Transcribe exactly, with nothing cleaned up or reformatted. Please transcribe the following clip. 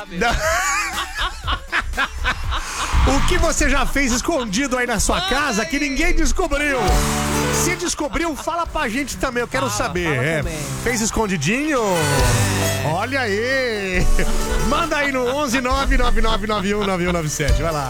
saber. Não. O que você já fez escondido aí na sua Ai. casa que ninguém descobriu? Se descobriu, fala pra gente também, eu quero Fala, saber. fala É, também. fez escondidinho? Olha aí. Manda aí no onze nove nove nove nove um nove um nove sete, vai lá.